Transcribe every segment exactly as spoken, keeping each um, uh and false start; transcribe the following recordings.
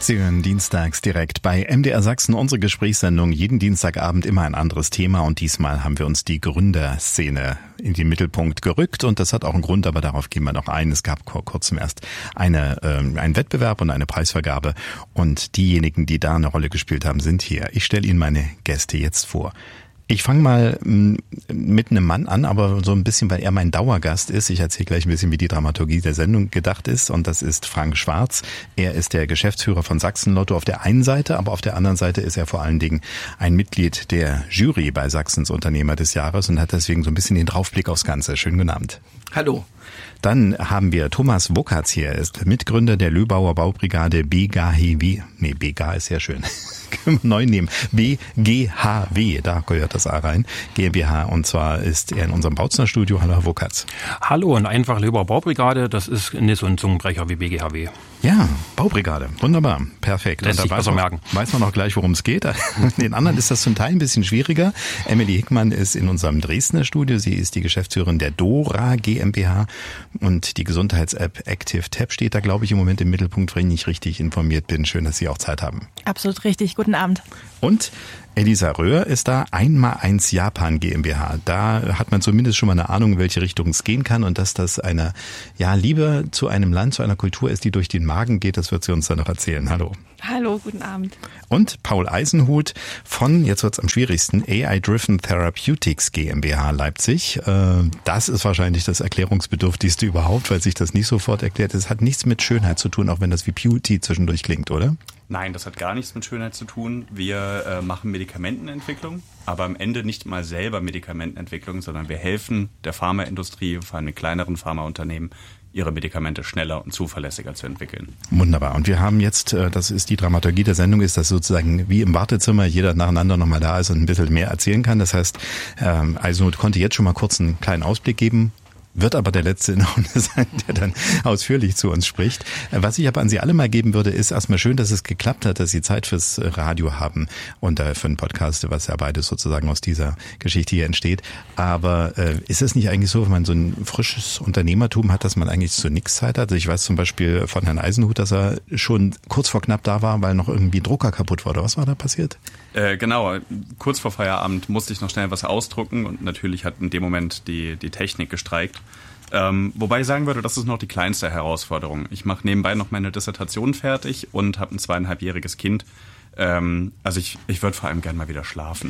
Sie hören dienstags direkt bei M D R Sachsen unsere Gesprächssendung. Jeden Dienstagabend immer ein anderes Thema und diesmal haben wir uns die Gründerszene in den Mittelpunkt gerückt und das hat auch einen Grund, aber darauf gehen wir noch ein. Es gab vor kurzem erst eine, äh, einen Wettbewerb und eine Preisvergabe und diejenigen, die da eine Rolle gespielt haben, sind hier. Ich stelle Ihnen meine Gäste jetzt vor. Ich fange mal m, mit einem Mann an, aber so ein bisschen, weil er mein Dauergast ist. Ich erzähle gleich ein bisschen, wie die Dramaturgie der Sendung gedacht ist. Und das ist Frank Schwarz. Er ist der Geschäftsführer von Sachsen-Lotto auf der einen Seite, aber auf der anderen Seite ist er vor allen Dingen ein Mitglied der Jury bei Sachsens Unternehmer des Jahres und hat deswegen so ein bisschen den Draufblick aufs Ganze. Schönen guten Abend. Hallo. Dann haben wir Thomas Wokatz hier. Er ist Mitgründer der Löbauer Baubrigade B G H W. Nee, B G H ist sehr schön. Können wir neu nehmen. B G H W, da gehört das A rein. GmbH. Und zwar ist er in unserem Bautzner Studio. Hallo, Herr Wokatz. Hallo und einfach Löbauer Baubrigade. Das ist nicht so ein Zungenbrecher wie B G H W. Ja, Baubrigade. Wunderbar. Perfekt. Lässt sich besser merken. Weiß man auch gleich, worum es geht. Den anderen ist das zum Teil ein bisschen schwieriger. Emily Hickmann ist in unserem Dresdner Studio. Sie ist die Geschäftsführerin der Dora GmbH. Und die Gesundheits-App Active Tab steht da, glaube ich, im Moment im Mittelpunkt, wenn ich nicht richtig informiert bin. Schön, dass Sie auch Zeit haben. Absolut richtig. Guten Abend. Und Elisa Röhr ist da, eins eins Japan GmbH. Da hat man zumindest schon mal eine Ahnung, in welche Richtung es gehen kann und dass das eine ja, Liebe zu einem Land, zu einer Kultur ist, die durch den Magen geht. Das wird sie uns dann noch erzählen. Hallo. Hallo, guten Abend. Und Paul Eisenhut von, jetzt wird's am schwierigsten, A I-Driven Therapeutics GmbH Leipzig. Das ist wahrscheinlich das Erklärungsbedürftigste überhaupt, weil sich das nicht sofort erklärt. Es hat nichts mit Schönheit zu tun, auch wenn das wie Beauty zwischendurch klingt, oder? Nein, das hat gar nichts mit Schönheit zu tun. Wir äh, machen Medikamentenentwicklung, aber am Ende nicht mal selber Medikamentenentwicklung, sondern wir helfen der Pharmaindustrie, vor allem den kleineren Pharmaunternehmen, ihre Medikamente schneller und zuverlässiger zu entwickeln. Wunderbar. Und wir haben jetzt, das ist die Dramaturgie der Sendung, ist, dass sozusagen wie im Wartezimmer jeder nacheinander nochmal da ist und ein bisschen mehr erzählen kann. Das heißt, Eisenhut konnte jetzt schon mal kurz einen kleinen Ausblick geben. Wird aber der Letzte in der Runde sein, der dann ausführlich zu uns spricht. Was ich aber an Sie alle mal geben würde, ist erstmal schön, dass es geklappt hat, dass Sie Zeit fürs Radio haben und äh, für einen Podcast, was ja beides sozusagen aus dieser Geschichte hier entsteht. Aber äh, ist es nicht eigentlich so, wenn man so ein frisches Unternehmertum hat, dass man eigentlich so nix Zeit hat? Also ich weiß zum Beispiel von Herrn Eisenhut, dass er schon kurz vor knapp da war, weil noch irgendwie ein Drucker kaputt war. Oder was war da passiert? Äh, genau, kurz vor Feierabend musste ich noch schnell was ausdrucken und natürlich hat in dem Moment die, die Technik gestreikt. Ähm, wobei ich sagen würde, das ist noch die kleinste Herausforderung. Ich mache nebenbei noch meine Dissertation fertig und habe ein zweieinhalbjähriges Kind. Ähm, also ich, ich würde vor allem gern mal wieder schlafen.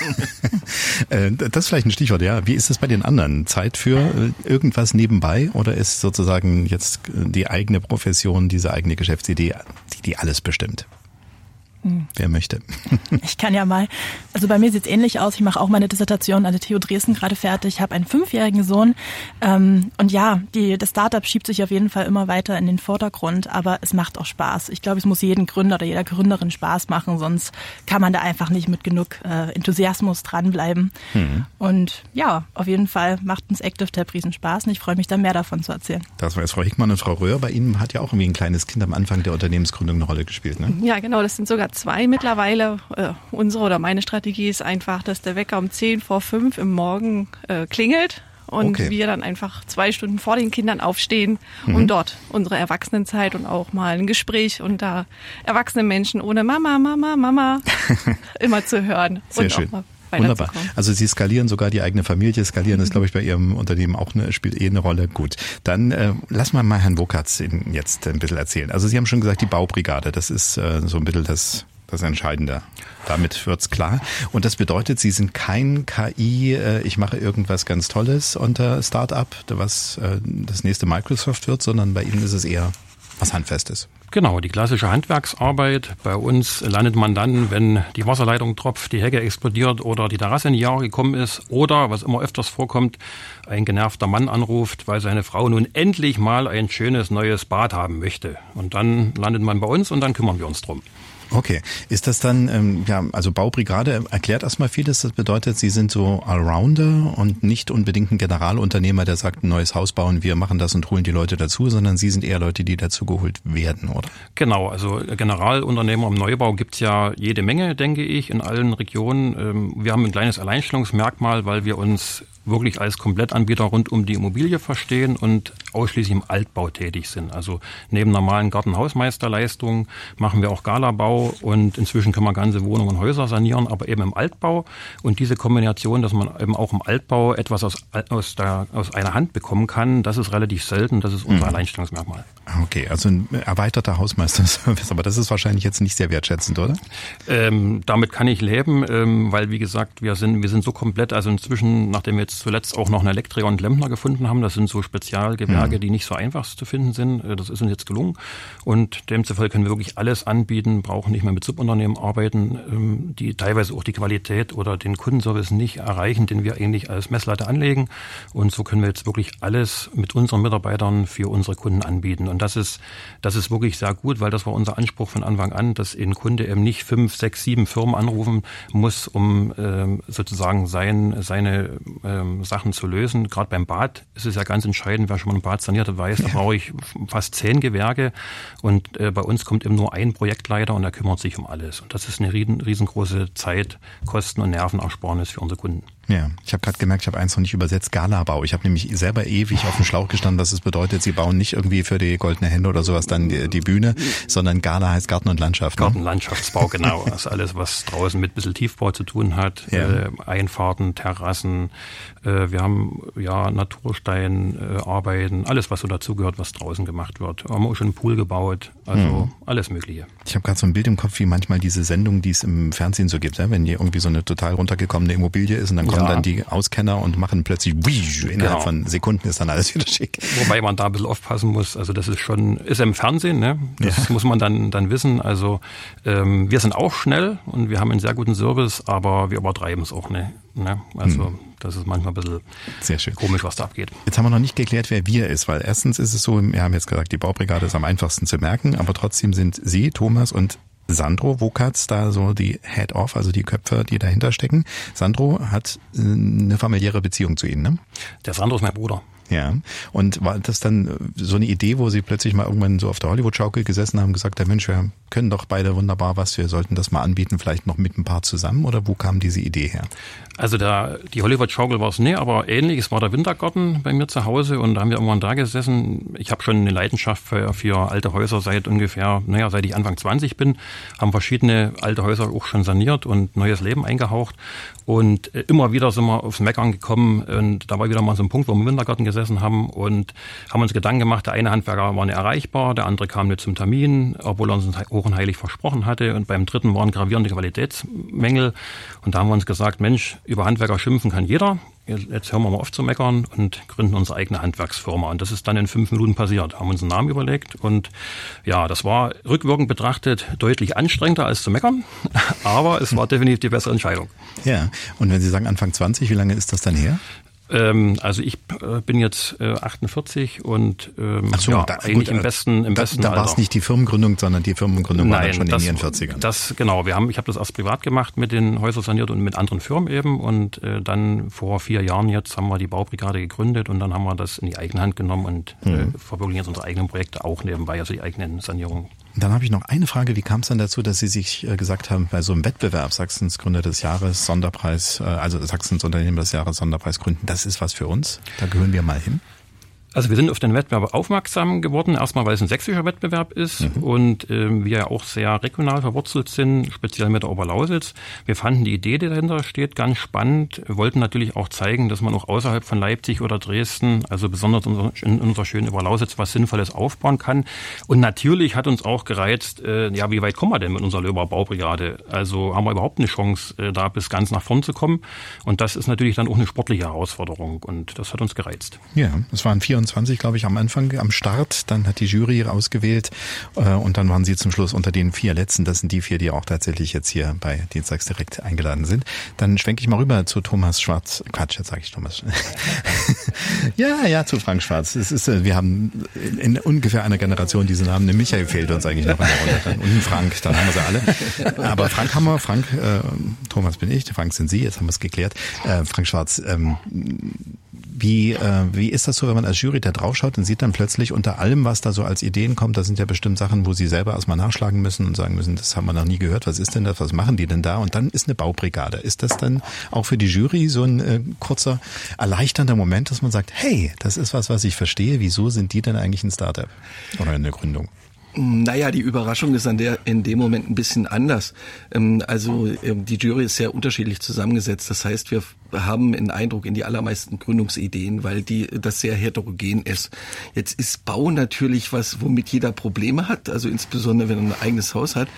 Das ist vielleicht ein Stichwort, ja. Wie ist es bei den anderen? Zeit für irgendwas nebenbei oder ist sozusagen jetzt die eigene Profession, diese eigene Geschäftsidee, die, die alles bestimmt? Hm. Wer möchte? Ich kann ja mal. Also bei mir sieht's ähnlich aus. Ich mache auch meine Dissertation an der T U Dresden gerade fertig. Ich habe einen fünfjährigen Sohn. Ähm, und ja, die, das Startup schiebt sich auf jeden Fall immer weiter in den Vordergrund. Aber es macht auch Spaß. Ich glaube, es muss jedem Gründer oder jeder Gründerin Spaß machen. Sonst kann man da einfach nicht mit genug äh, Enthusiasmus dranbleiben. Hm. Und ja, auf jeden Fall macht uns Active Tab riesen Spaß. Und ich freue mich da mehr davon zu erzählen. Das war jetzt Frau Hickmann und Frau Röhr. Bei Ihnen hat ja auch irgendwie ein kleines Kind am Anfang der Unternehmensgründung eine Rolle gespielt, ne? Ja, genau. Das sind sogar zwei mittlerweile. Äh, unsere oder meine Strategie ist einfach, dass der Wecker um zehn vor fünf im Morgen äh, klingelt und okay. wir dann einfach zwei Stunden vor den Kindern aufstehen mhm. und dort unsere Erwachsenenzeit und auch mal ein Gespräch unter erwachsenen Menschen ohne Mama, Mama, Mama immer zu hören. Sehr und schön. Auch mal wunderbar. Also Sie skalieren sogar die eigene Familie. Skalieren mhm. ist, glaube ich, bei Ihrem Unternehmen auch eine, spielt eh eine Rolle. Gut, dann äh, lassen wir mal Herrn Wokatz jetzt ein bisschen erzählen. Also Sie haben schon gesagt, die Baubrigade, das ist äh, so ein bisschen das das Entscheidende. Damit wird's klar. Und das bedeutet, Sie sind kein K I, äh, ich mache irgendwas ganz Tolles unter Start-up, was äh, das nächste Microsoft wird, sondern bei Ihnen ist es eher was Handfestes. Genau, die klassische Handwerksarbeit. Bei uns landet man dann, wenn die Wasserleitung tropft, die Hecke explodiert oder die Terrasse in die Jahre gekommen ist oder, was immer öfters vorkommt, ein genervter Mann anruft, weil seine Frau nun endlich mal ein schönes neues Bad haben möchte. Und dann landet man bei uns und dann kümmern wir uns drum. Okay. Ist das dann, ähm, ja, also Baubrigade erklärt erstmal vieles. Das bedeutet, Sie sind so Allrounder und nicht unbedingt ein Generalunternehmer, der sagt, ein neues Haus bauen, wir machen das und holen die Leute dazu, sondern Sie sind eher Leute, die dazu geholt werden, oder? Genau, also Generalunternehmer im Neubau gibt's ja jede Menge, denke ich, in allen Regionen. Wir haben ein kleines Alleinstellungsmerkmal, weil wir uns wirklich als Komplettanbieter rund um die Immobilie verstehen und ausschließlich im Altbau tätig sind. Also neben normalen Gartenhausmeisterleistungen machen wir auch Galabau und inzwischen können wir ganze Wohnungen und Häuser sanieren, aber eben im Altbau. Und diese Kombination, dass man eben auch im Altbau etwas aus, aus, der, aus einer Hand bekommen kann, das ist relativ selten, das ist unser mhm. Alleinstellungsmerkmal. Okay, also ein erweiterter Hausmeisterservice, aber das ist wahrscheinlich jetzt nicht sehr wertschätzend, oder? Ähm, damit kann ich leben, ähm, weil wie gesagt, wir sind wir sind so komplett, also inzwischen, nachdem wir jetzt zuletzt auch noch einen Elektriker und Klempner gefunden haben, das sind so Spezialgewerke, mhm. die nicht so einfach zu finden sind, das ist uns jetzt gelungen und demzufolge können wir wirklich alles anbieten, brauchen nicht mehr mit Subunternehmen arbeiten, ähm, die teilweise auch die Qualität oder den Kundenservice nicht erreichen, den wir eigentlich als Messlatte anlegen und so können wir jetzt wirklich alles mit unseren Mitarbeitern für unsere Kunden anbieten. Und das ist, das ist wirklich sehr gut, weil das war unser Anspruch von Anfang an, dass ein Kunde eben nicht fünf, sechs, sieben Firmen anrufen muss, um ähm, sozusagen sein, seine ähm, Sachen zu lösen. Gerade beim Bad ist es ja ganz entscheidend, wer schon mal ein Bad saniert hat, weiß, da brauche ich fast zehn Gewerke und äh, bei uns kommt eben nur ein Projektleiter und der kümmert sich um alles. Und das ist eine riesen, riesengroße Zeit, Kosten- und Nervenersparnis für unsere Kunden. Ja, ich habe gerade gemerkt, ich habe eins noch nicht übersetzt, Galabau. Ich habe nämlich selber ewig auf dem Schlauch gestanden, dass es bedeutet, sie bauen nicht irgendwie für die Goldene Hände oder sowas dann die, die Bühne, sondern Gala heißt Garten und Landschaft. Ne? Gartenlandschaftsbau, genau. Das ist alles, was draußen mit ein bisschen Tiefbau zu tun hat. Ja. Äh, Einfahrten, Terrassen, äh, wir haben ja Naturstein, äh, Arbeiten, alles, was so dazugehört, was draußen gemacht wird. Wir haben auch schon einen Pool gebaut, also mhm. alles Mögliche. Ich habe gerade so ein Bild im Kopf, wie manchmal diese Sendungen, die es im Fernsehen so gibt, ja? Wenn hier irgendwie so eine total runtergekommene Immobilie ist und dann kommen ja. dann die Auskenner und machen plötzlich innerhalb genau. von Sekunden ist dann alles wieder schick. Wobei man da ein bisschen aufpassen muss, also das ist schon, ist im Fernsehen, ne? Das ja. muss man dann dann wissen, also ähm, wir sind auch schnell und wir haben einen sehr guten Service, aber wir übertreiben es auch, ne? ne? Also hm. das ist manchmal ein bisschen sehr schön. Komisch, was da abgeht. Jetzt haben wir noch nicht geklärt, wer wir ist, weil erstens ist es so, wir haben jetzt gesagt, die Baubrigade ist am einfachsten zu merken, aber trotzdem sind Sie, Thomas und Sandro Wokatz da so die Head-Off, also die Köpfe, die dahinter stecken. Sandro hat äh, eine familiäre Beziehung zu Ihnen, ne? Der Sandro ist mein Bruder. Ja, und war das dann so eine Idee, wo Sie plötzlich mal irgendwann so auf der Hollywood-Schaukel gesessen haben und gesagt, der Mensch, wir können doch beide wunderbar was, wir sollten das mal anbieten, vielleicht noch mit ein paar zusammen, oder wo kam diese Idee her? Also der, die Hollywood-Schaukel war es nicht, aber ähnlich, es war der Wintergarten bei mir zu Hause und da haben wir irgendwann da gesessen. Ich habe schon eine Leidenschaft für, für alte Häuser seit ungefähr, naja, seit ich Anfang zwanzig bin, haben verschiedene alte Häuser auch schon saniert und neues Leben eingehaucht und immer wieder sind wir aufs Meckern gekommen und da war wieder mal so ein Punkt, wo wir im Wintergarten gesessen haben und haben uns Gedanken gemacht, der eine Handwerker war nicht erreichbar, der andere kam nicht zum Termin, obwohl er uns hoch und heilig versprochen hatte und beim dritten waren gravierende Qualitätsmängel und da haben wir uns gesagt, Mensch, über Handwerker schimpfen kann jeder, jetzt hören wir mal auf zu meckern und gründen unsere eigene Handwerksfirma und das ist dann in fünf Minuten passiert, haben uns einen Namen überlegt und ja, das war rückwirkend betrachtet deutlich anstrengender als zu meckern, aber es war definitiv die bessere Entscheidung. Ja, und wenn Sie sagen Anfang zwanzig, wie lange ist das dann her? Also ich bin jetzt achtundvierzig und ähm, so, ja, da, eigentlich gut, im besten im da, besten Da Alter. war es nicht die Firmengründung, sondern die Firmengründung Nein, war dann schon das, in Ihren vierzigern. Das genau. Wir haben, ich habe das erst privat gemacht mit den Häusern saniert und mit anderen Firmen eben und äh, dann vor vier Jahren jetzt haben wir die Baubrigade gegründet und dann haben wir das in die eigene Hand genommen und mhm. äh, verwirklichen jetzt unsere eigenen Projekte auch nebenbei, also die eigenen Sanierungen. Dann habe ich noch eine Frage. Wie kam es dann dazu, dass Sie sich äh, gesagt haben, bei so einem Wettbewerb Sachsens Gründer des Jahres, Sonderpreis, äh, also Sachsens Unternehmer des Jahres, Sonderpreis gründen, das ist was für uns? Da gehören wir mal hin. Also wir sind auf den Wettbewerb aufmerksam geworden, erstmal weil es ein sächsischer Wettbewerb ist mhm. und äh, wir ja auch sehr regional verwurzelt sind, speziell mit der Oberlausitz. Wir fanden die Idee, die dahinter steht, ganz spannend, wollten natürlich auch zeigen, dass man auch außerhalb von Leipzig oder Dresden, also besonders in unserer schönen Oberlausitz, was Sinnvolles aufbauen kann. Und natürlich hat uns auch gereizt, äh, ja, wie weit kommen wir denn mit unserer Löber Baubrigade? Also haben wir überhaupt eine Chance, äh, da bis ganz nach vorn zu kommen? Und das ist natürlich dann auch eine sportliche Herausforderung und das hat uns gereizt. Ja, es waren vierundzwanzig, glaube ich, am Anfang, am Start. Dann hat die Jury ausgewählt äh, und dann waren Sie zum Schluss unter den vier Letzten. Das sind die vier, die auch tatsächlich jetzt hier bei Dienstags direkt eingeladen sind. Dann schwenke ich mal rüber zu Thomas Schwarz. Quatsch, jetzt sage ich Thomas. ja, ja, zu Frank Schwarz. Es ist, wir haben in, in ungefähr einer Generation diesen Namen. Der Michael fehlt uns eigentlich noch an der Runde. Und ein Frank, dann haben wir sie alle. Aber Frank haben wir, Frank, äh, Thomas bin ich, Frank sind Sie, jetzt haben wir es geklärt. Äh, Frank Schwarz, ähm, Wie, äh, wie ist das so, wenn man als Jury da draufschaut und sieht dann plötzlich unter allem, was da so als Ideen kommt, da sind ja bestimmt Sachen, wo Sie selber erstmal nachschlagen müssen und sagen müssen, das haben wir noch nie gehört, was ist denn das, was machen die denn da? Und dann ist eine Baubrigade. Ist das dann auch für die Jury so ein äh, kurzer, erleichternder Moment, dass man sagt, hey, das ist was, was ich verstehe, wieso sind die denn eigentlich ein Startup oder eine Gründung? Naja, die Überraschung ist an der, in dem Moment ein bisschen anders. Also die Jury ist sehr unterschiedlich zusammengesetzt. Das heißt, wir haben einen Eindruck in die allermeisten Gründungsideen, weil die das sehr heterogen ist. Jetzt ist Bau natürlich was, womit jeder Probleme hat, also insbesondere wenn er ein eigenes Haus hat.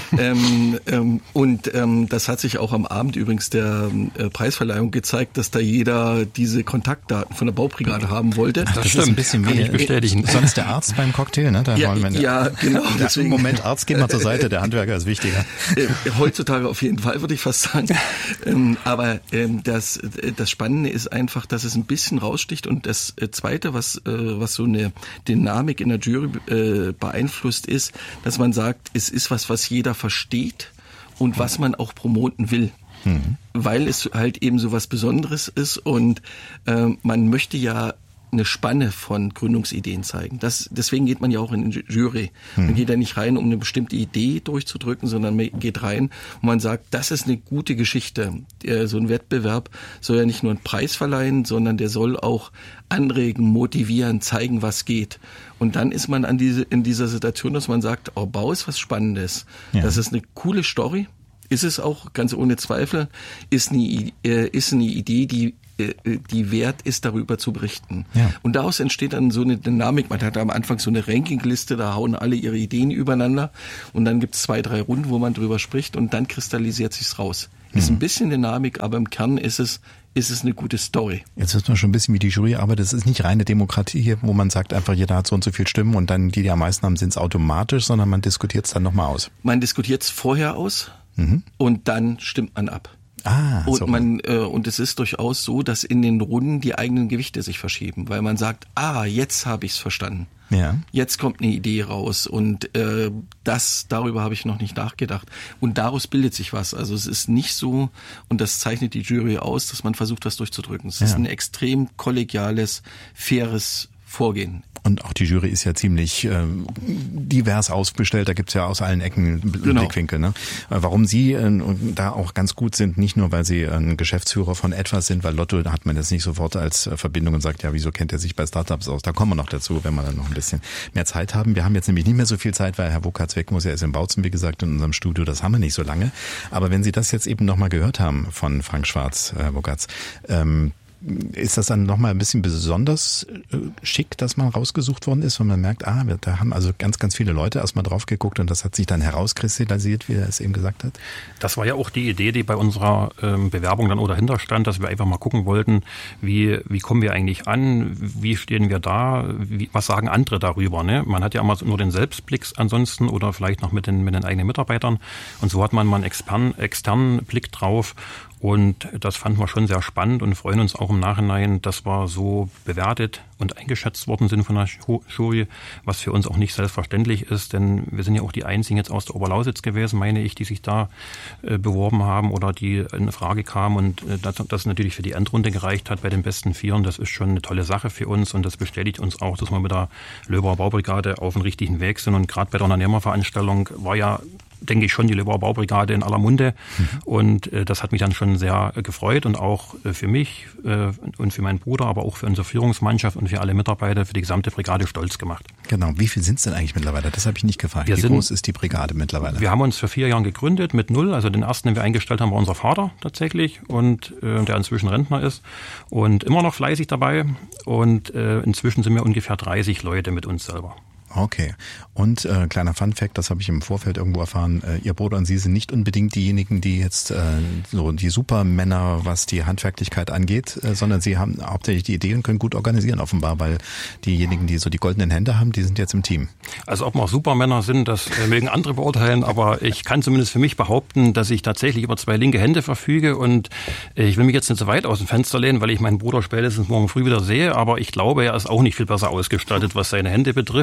ähm, ähm, und ähm, das hat sich auch am Abend übrigens der äh, Preisverleihung gezeigt, dass da jeder diese Kontaktdaten von der Baubrigade haben wollte. Das, das stimmt, ist ein bisschen wie bestätigen. Sonst der Arzt beim Cocktail, ne? Da ja, wollen wir ja, genau. Deswegen. Moment, Arzt, geh mal zur Seite, der Handwerker ist wichtiger. Äh, heutzutage auf jeden Fall, würde ich fast sagen. ähm, aber ähm, das Das Spannende ist einfach, dass es ein bisschen raussticht. Und das Zweite, was, was so eine Dynamik in der Jury beeinflusst, ist, dass man sagt, es ist was, was jeder versteht und was man auch promoten will. Mhm. Weil es halt eben so was Besonderes ist und äh, man möchte ja eine Spanne von Gründungsideen zeigen. Das, deswegen geht man ja auch in die Jury. Man hm. geht ja nicht rein, um eine bestimmte Idee durchzudrücken, sondern man geht rein und man sagt, das ist eine gute Geschichte. So ein Wettbewerb soll ja nicht nur einen Preis verleihen, sondern der soll auch anregen, motivieren, zeigen, was geht. Und dann ist man an diese, in dieser Situation, dass man sagt, oh, Bau ist was Spannendes. Ja. Das ist eine coole Story. Ist es auch, ganz ohne Zweifel, ist eine, äh, ist eine Idee, die die wert ist, darüber zu berichten. Ja. Und daraus entsteht dann so eine Dynamik. Man hat am Anfang so eine Rankingliste, da hauen alle ihre Ideen übereinander und dann gibt es zwei, drei Runden, wo man drüber spricht und dann kristallisiert sich's raus. Mhm. Ist ein bisschen Dynamik, aber im Kern ist es ist es eine gute Story. Jetzt wissen wir schon ein bisschen, wie die Jury arbeitet. Es ist nicht reine Demokratie hier, wo man sagt, einfach jeder hat so und so viel Stimmen und dann die, die am meisten haben, sind es automatisch, sondern man diskutiert es dann nochmal aus. Man diskutiert es vorher aus mhm. und dann stimmt man ab. Ah, und so. man äh, und es ist durchaus so, dass in den Runden die eigenen Gewichte sich verschieben, weil man sagt, ah, jetzt habe ich es verstanden. Ja. Jetzt kommt eine Idee raus und äh, das darüber habe ich noch nicht nachgedacht und daraus bildet sich was. Also es ist nicht so und das zeichnet die Jury aus, dass man versucht, das durchzudrücken. Es ja. ist ein extrem kollegiales, faires Vorgehen. Und auch die Jury ist ja ziemlich äh, divers aufgestellt. Da gibt's ja aus allen Ecken genau. Blickwinkel. Ne? Warum Sie äh, da auch ganz gut sind, nicht nur, weil Sie ein Geschäftsführer von etwas sind, weil Lotto da hat man jetzt nicht sofort als Verbindung und sagt, ja, wieso kennt er sich bei Startups aus? Da kommen wir noch dazu, wenn wir dann noch ein bisschen mehr Zeit haben. Wir haben jetzt nämlich nicht mehr so viel Zeit, weil Herr Wokatz weg muss. Er ist in Bautzen, wie gesagt, in unserem Studio. Das haben wir nicht so lange. Aber wenn Sie das jetzt eben nochmal gehört haben von Frank Schwarz, Herr Wokatz, ähm, ist das dann nochmal ein bisschen besonders schick, dass man rausgesucht worden ist, wenn man merkt, ah, da haben also ganz, ganz viele Leute erstmal drauf geguckt und das hat sich dann herauskristallisiert, wie er es eben gesagt hat? Das war ja auch die Idee, die bei unserer ähm, Bewerbung dann oder dahinter stand, dass wir einfach mal gucken wollten, wie wie kommen wir eigentlich an, wie stehen wir da, wie, was sagen andere darüber. Ne? Man hat ja immer nur den Selbstblick ansonsten oder vielleicht noch mit den, mit den eigenen Mitarbeitern und so hat man mal einen externen, externen Blick drauf. Und das fanden wir schon sehr spannend und freuen uns auch im Nachhinein, dass wir so bewertet und eingeschätzt worden sind von der Jury, was für uns auch nicht selbstverständlich ist, denn wir sind ja auch die einzigen jetzt aus der Oberlausitz gewesen, meine ich, die sich da äh, beworben haben oder die in Frage kamen und äh, das, das natürlich für die Endrunde gereicht hat bei den besten Vieren. Das ist schon eine tolle Sache für uns und das bestätigt uns auch, dass wir mit der Löbauer Baubrigade auf dem richtigen Weg sind und gerade bei der Unternehmerveranstaltung war ja denke ich schon die Löbauer Baubrigade in aller Munde mhm. und äh, das hat mich dann schon sehr äh, gefreut und auch äh, für mich äh, und für meinen Bruder, aber auch für unsere Führungsmannschaft und für alle Mitarbeiter, für die gesamte Brigade stolz gemacht. Genau, wie viel sind es denn eigentlich mittlerweile? Das habe ich nicht gefragt. Wir wie sind, groß ist die Brigade mittlerweile? Wir haben uns vor vier Jahren gegründet mit null, also den ersten, den wir eingestellt haben, war unser Vater tatsächlich und äh, der inzwischen Rentner ist und immer noch fleißig dabei und äh, inzwischen sind wir ungefähr dreißig Leute mit uns selber. Okay. Und äh, kleiner Funfact, das habe ich im Vorfeld irgendwo erfahren, äh, Ihr Bruder und Sie sind nicht unbedingt diejenigen, die jetzt äh, so die Supermänner, was die Handwerklichkeit angeht, äh, sondern Sie haben hauptsächlich die Ideen und können gut organisieren offenbar, weil diejenigen, die so die goldenen Hände haben, die sind jetzt im Team. Also ob wir auch Supermänner sind, das äh, mögen andere beurteilen, aber ich kann zumindest für mich behaupten, dass ich tatsächlich über zwei linke Hände verfüge und äh, ich will mich jetzt nicht so weit aus dem Fenster lehnen, weil ich meinen Bruder spätestens morgen früh wieder sehe, aber ich glaube, er ist auch nicht viel besser ausgestattet, was seine Hände betrifft und deswegen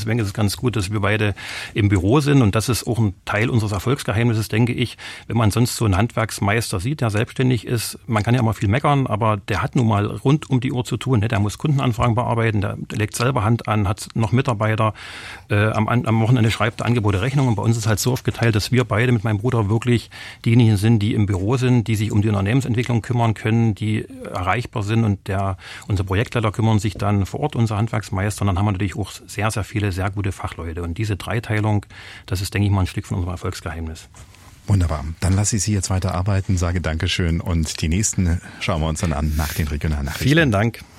deswegen ist es ganz gut, dass wir beide im Büro sind und das ist auch ein Teil unseres Erfolgsgeheimnisses, denke ich. Wenn man sonst so einen Handwerksmeister sieht, der selbstständig ist, man kann ja immer viel meckern, aber der hat nun mal rund um die Uhr zu tun. Der muss Kundenanfragen bearbeiten, der legt selber Hand an, hat noch Mitarbeiter, äh, am, am Wochenende schreibt er Angebote, Rechnungen. Bei uns ist halt so aufgeteilt, dass wir beide mit meinem Bruder wirklich diejenigen sind, die im Büro sind, die sich um die Unternehmensentwicklung kümmern können, die erreichbar sind und der unsere Projektleiter kümmern sich dann vor Ort, unser Handwerksmeister. Und dann haben wir natürlich auch sehr, sehr viele sehr gute Fachleute. Und diese Dreiteilung, das ist, denke ich mal, ein Stück von unserem Erfolgsgeheimnis. Wunderbar. Dann lasse ich Sie jetzt weiter arbeiten, sage Dankeschön und die nächsten schauen wir uns dann an nach den Regionalnachrichten. Vielen Dank.